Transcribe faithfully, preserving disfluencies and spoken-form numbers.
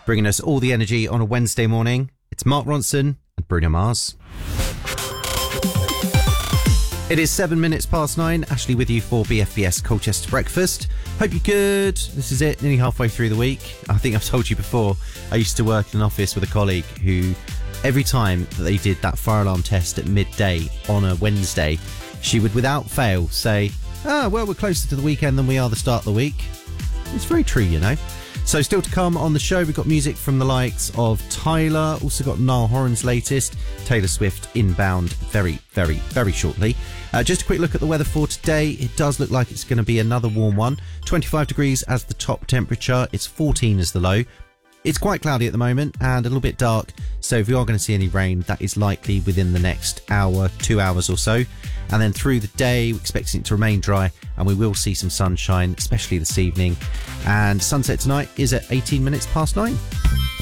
Bringing us all the energy on a Wednesday morning, it's Mark Ronson and Bruno Mars. It is seven minutes past nine. Ashley with you for B F B S Colchester Breakfast. Hope you're good. This is it, nearly halfway through the week. I think I've told you before, I used to work in an office with a colleague who, every time that they did that fire alarm test at midday on a Wednesday, she would without fail say, ah, well, we're closer to the weekend than we are the start of the week. It's very true, you know. So still to come on the show, we've got music from the likes of Tyler, also got Niall Horan's latest, Taylor Swift inbound very, very, very shortly. Uh, just a quick look at the weather for today. It does look like it's going to be another warm one. twenty-five degrees as the top temperature, it's fourteen as the low. It's quite cloudy at the moment and a little bit dark, so if you are going to see any rain, that is likely within the next hour, two hours or so. And then through the day, we're expecting it to remain dry and we will see some sunshine, especially this evening. And sunset tonight is at eighteen minutes past nine.